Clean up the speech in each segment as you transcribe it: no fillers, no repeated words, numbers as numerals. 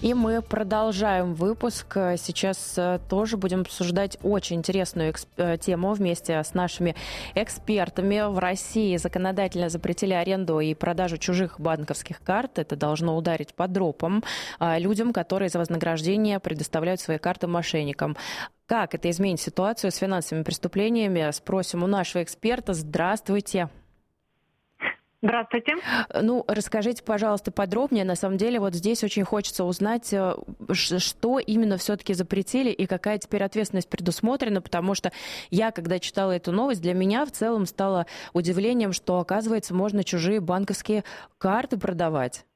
И мы продолжаем выпуск. Сейчас тоже будем обсуждать очень интересную тему вместе с нашими экспертами. В России законодательно запретили аренду и продажу чужих банковских карт. Это должно ударить по дропам людям, которые за вознаграждение предоставляют свои карты мошенникам. Как это изменит ситуацию с финансовыми преступлениями? Спросим у нашего эксперта. Здравствуйте. Здравствуйте. Расскажите, пожалуйста, подробнее. На самом деле, вот здесь очень хочется узнать, что именно все-таки запретили и какая теперь ответственность предусмотрена, потому что я, когда читала эту новость, для меня в целом стало удивлением, что, оказывается, можно чужие банковские карты продавать.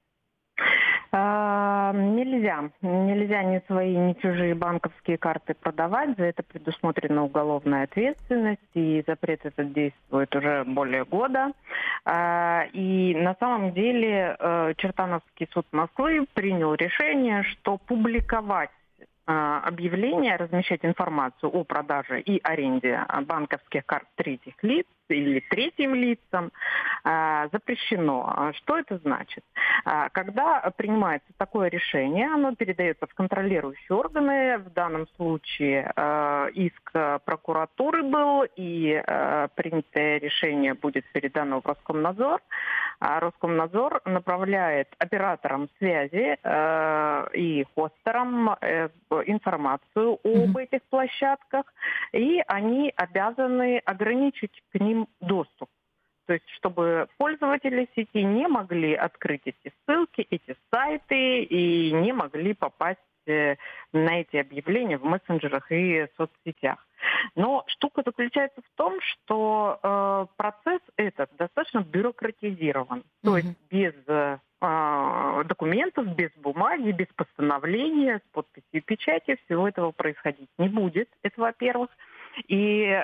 Нельзя ни свои, ни чужие банковские карты продавать. За это предусмотрена уголовная ответственность, и запрет этот действует уже более года. И на самом деле Чертановский суд Москвы принял решение, что публиковать объявление, размещать информацию о продаже и аренде банковских карт третьих лиц или третьим лицам запрещено. Что это значит? Когда принимается такое решение, оно передается в контролирующие органы. В данном случае иск прокуратуры был, и принятое решение будет передано в Роскомнадзор. Роскомнадзор направляет операторам связи и хостерам информацию об этих площадках, и они обязаны ограничить к ним доступ. То есть, чтобы пользователи сети не могли открыть эти ссылки, эти сайты и не могли попасть на эти объявления в мессенджерах и соцсетях. Но штука заключается в том, что процесс этот достаточно бюрократизирован. То есть без документов, без бумаги, без постановления, с подписью и печатью всего этого происходить не будет. Это во-первых. И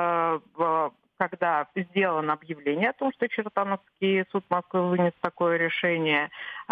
когда сделано объявление о том, что Чертановский суд Москвы вынес такое решение,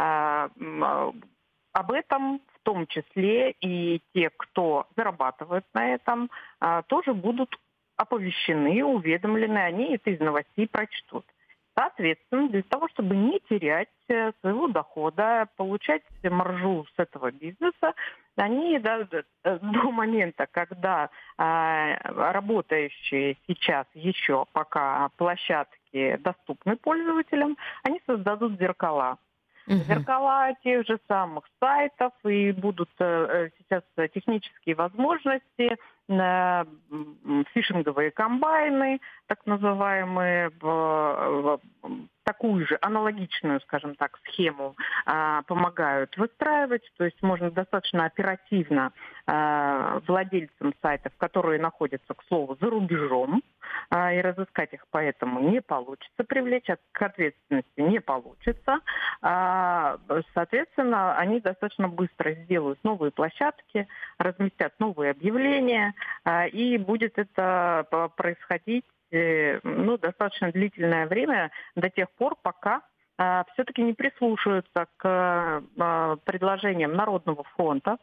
об этом в том числе и те, кто зарабатывает на этом, тоже будут оповещены, уведомлены, они это из новостей прочтут. Соответственно, для того, чтобы не терять своего дохода, получать маржу с этого бизнеса, они до момента, когда работающие сейчас еще пока площадки доступны пользователям, они создадут зеркала. Зеркала тех же самых сайтов, и будут сейчас технические возможности, фишинговые комбайны, так называемые, такую же аналогичную, скажем так, схему помогают выстраивать. То есть можно достаточно оперативно владельцам сайтов, которые находятся, к слову, за рубежом, и разыскать их поэтому не получится, привлечь к ответственности не получится. Соответственно, они достаточно быстро сделают новые площадки, разместят новые объявления, и будет это происходить достаточно длительное время, до тех пор, пока все-таки не прислушаются к предложениям Народного фронта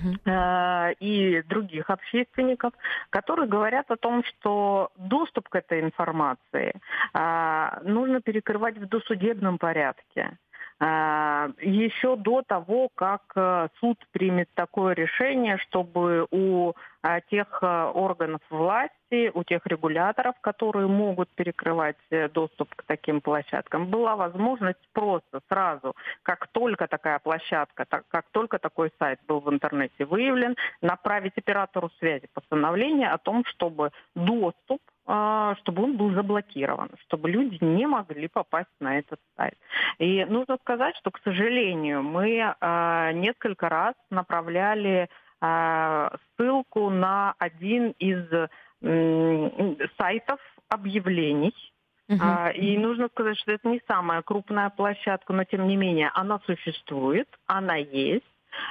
и других общественников, которые говорят о том, что доступ к этой информации нужно перекрывать в досудебном порядке. Еще до того, как суд примет такое решение, чтобы у тех органов власти, у тех регуляторов, которые могут перекрывать доступ к таким площадкам, была возможность просто сразу, как только такая площадка, как только такой сайт был в интернете выявлен, направить оператору связи постановление о том, чтобы доступ, чтобы он был заблокирован, чтобы люди не могли попасть на этот сайт. И нужно сказать, что, к сожалению, мы несколько раз направляли ссылку на один из сайтов объявлений. И нужно сказать, что это не самая крупная площадка, но тем не менее она существует, она есть.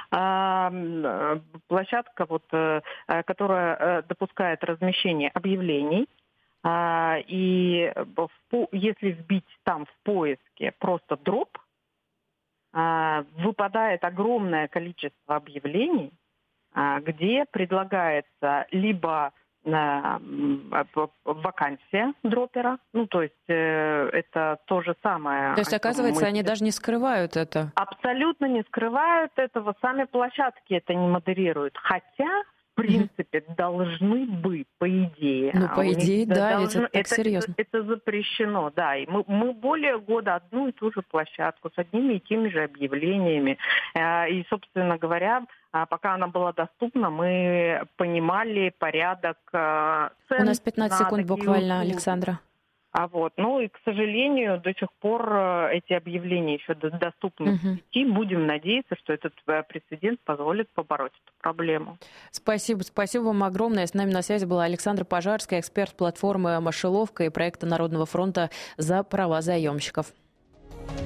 Площадка, которая допускает размещение объявлений. И если вбить там в поиске просто дроп, выпадает огромное количество объявлений, где предлагается либо вакансия дропера. Ну, то есть это то же самое. То есть, оказывается, они даже не скрывают это? Абсолютно не скрывают этого. Сами площадки это не модерируют. Хотя, в принципе, должны быть, по идее. Ну, по идее, да, ведь это так серьезно. Это запрещено, да. И мы более года одну и ту же площадку с одними и теми же объявлениями. И, собственно говоря, пока она была доступна, мы понимали порядок цен. У нас 15 секунд буквально, Александра. Ну и, к сожалению, до сих пор эти объявления еще доступны в сети. Будем надеяться, что этот прецедент позволит побороть эту проблему. Спасибо вам огромное. С нами на связи была Александра Пожарская, эксперт платформы «Мышеловка» и проекта Народного фронта за права заемщиков.